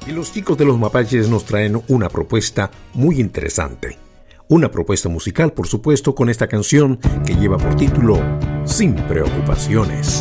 Y los chicos de los Mapaches nos traen una propuesta muy interesante. Una propuesta musical, por supuesto, con esta canción que lleva por título Sin Preocupaciones.